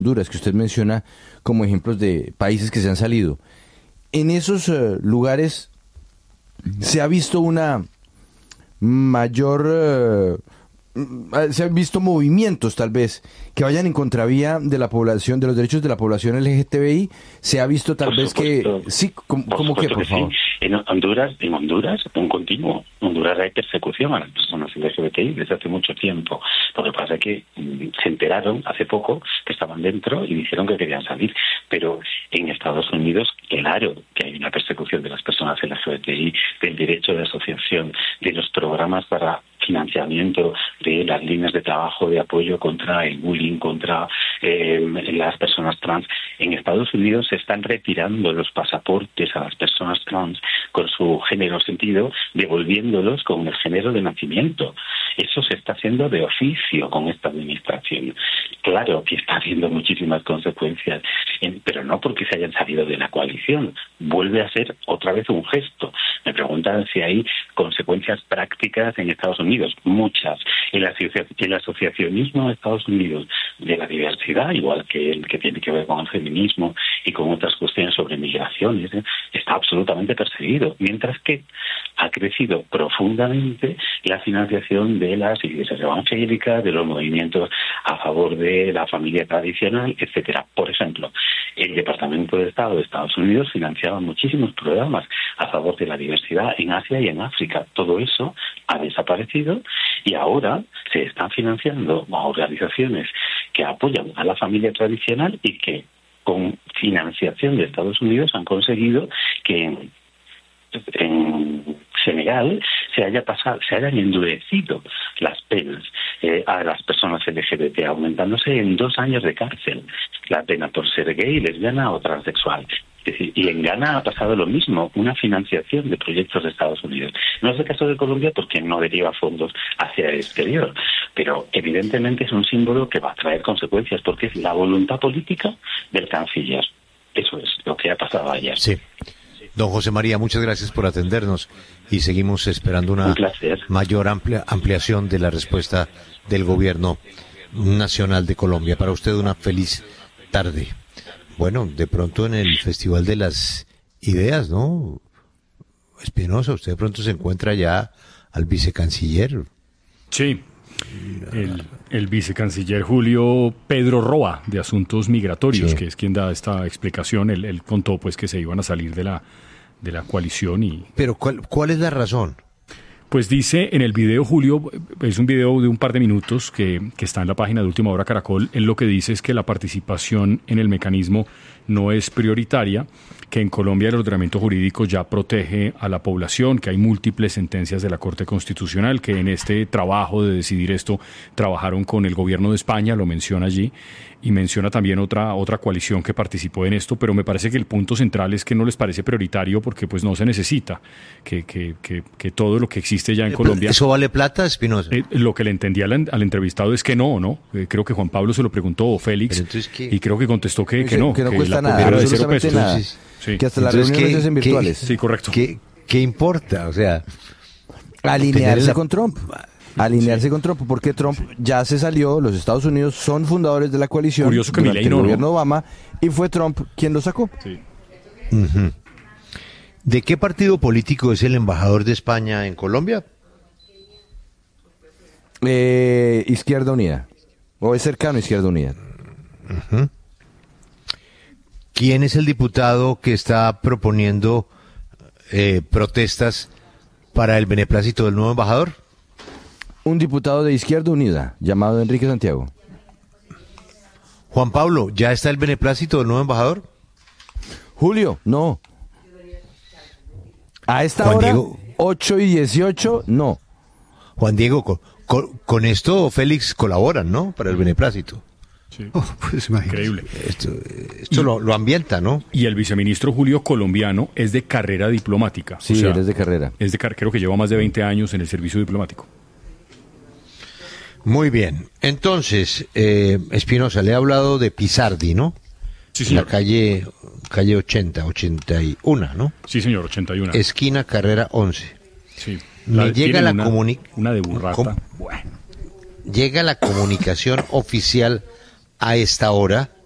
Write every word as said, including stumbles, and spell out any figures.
Honduras, que usted menciona como ejemplos de países que se han salido. En esos uh, lugares se ha visto una mayor... Uh, se han visto movimientos, tal vez, que vayan en contravía de la población, de los derechos de la población L G T B I. Se ha visto, tal por vez, supuesto, que... Sí, ¿cómo, por cómo que, por que favor? Sí. En Honduras, en Honduras, un continuo. En Honduras hay persecución a las personas L G B T I desde hace mucho tiempo. Lo que pasa es que mm, se enteraron hace poco que estaban dentro y dijeron que querían salir. Pero en Estados Unidos, claro que hay una persecución de las personas L G B T I, del derecho de asociación, de los programas para financiamiento de las líneas de trabajo de apoyo contra el bullying, contra eh, las personas trans. En Estados Unidos se están retirando los pasaportes a las personas trans con su género sentido, devolviéndolos con el género de nacimiento. Eso se está haciendo de oficio con esta administración. Claro que está habiendo muchísimas consecuencias, pero no porque se hayan salido de la coalición. Vuelve a ser otra vez un gesto. Me preguntan si hay consecuencias prácticas en Estados Unidos. Muchas. El, asocia- el asociacionismo de Estados Unidos de la diversidad, igual que el que tiene que ver con el feminismo y con otras cuestiones sobre migraciones, ¿eh? está absolutamente perseguido. Mientras que ha crecido profundamente la financiación de las iglesias evangélicas, de los movimientos a favor de la familia tradicional, etcétera. Por ejemplo, el Departamento de Estado de Estados Unidos financiaba muchísimos programas a favor de la diversidad en Asia y en África. Todo eso ha desaparecido y ahora se están financiando a organizaciones que apoyan a la familia tradicional y que con financiación de Estados Unidos han conseguido que en, en Senegal se haya pasado, se hayan endurecido las penas eh, a las personas L G B T, aumentándose en dos años de cárcel la pena por ser gay, lesbiana o transexual. Es decir, y en Ghana ha pasado lo mismo, una financiación de proyectos de Estados Unidos. No es el caso de Colombia porque no deriva fondos hacia el exterior, pero evidentemente es un símbolo que va a traer consecuencias porque es la voluntad política del canciller. Eso es lo que ha pasado ayer. Sí. Don José María, muchas gracias por atendernos y seguimos esperando una mayor amplia, ampliación de la respuesta del Gobierno Nacional de Colombia. Para usted una feliz tarde. Bueno, de pronto en el Festival de las Ideas, ¿no? Espinosa, usted de pronto se encuentra ya al vicecanciller. Sí, el, el vicecanciller Julio Pedro Roa, de Asuntos Migratorios, sí, que es quien da esta explicación. Él, él contó pues que se iban a salir de la, de la coalición y... Pero ¿cuál, cuál es la razón? Pues dice en el video, Julio, es un video de un par de minutos que, que está en la página de Última Hora Caracol. Él lo que dice es que la participación en el mecanismo no es prioritaria, que en Colombia el ordenamiento jurídico ya protege a la población, que hay múltiples sentencias de la Corte Constitucional, que en este trabajo de decidir esto trabajaron con el gobierno de España, lo menciona allí, y menciona también otra otra coalición que participó en esto, pero me parece que el punto central es que no les parece prioritario porque pues no se necesita, que que que, que todo lo que existe ya en Colombia... ¿Eso vale plata, Espinosa? Eh, lo que le entendí al, al entrevistado es que no, ¿no? Eh, creo que Juan Pablo se lo preguntó, o Félix, entonces, y creo que contestó que, que no. Que no que cuesta la nada, era de cero absolutamente pesos. nada. Sí, sí. Que hasta las Entonces, reuniones ¿qué- se hacen qué- virtuales. Sí, correcto. ¿Qué, qué importa? O sea... Alinearse la- con Trump. Alinearse con Trump, porque Trump ya se salió, los Estados Unidos son fundadores de la coalición Curioso que durante Milei el no, ¿no? gobierno de Obama, y fue Trump quien lo sacó. Sí. Ujú. ¿De qué partido político es el embajador de España en Colombia? Eh, Izquierda Unida, o es cercano a Izquierda Unida. Ujú. ¿Quién es el diputado que está proponiendo eh, protestas para el beneplácito del nuevo embajador? Un diputado de Izquierda Unida, llamado Enrique Santiago. Juan Pablo, ¿ya está el beneplácito del nuevo embajador? Julio, no. A esta Juan hora, Diego. ocho y dieciocho, no. Juan Diego, con, con- con esto Félix colaboran, ¿no? Para el beneplácito. Sí. Oh, pues imagínate. Increíble. Esto, esto lo, lo ambienta, ¿no? Y el viceministro Julio colombiano es de carrera diplomática. Sí, o sea, él es de carrera. Es de car- creo que lleva más de veinte años en el servicio diplomático. Muy bien. Entonces, eh, Espinosa, le he hablado de Pizardi, ¿no? Sí, La señor. calle, calle ochenta, ochenta y uno, ¿no? Sí, señor, ochenta y uno. Esquina Carrera once. Sí. Me llega tienen la una, comuni- una de burrata. ¿Cómo? Bueno. Llega la comunicación oficial a esta hora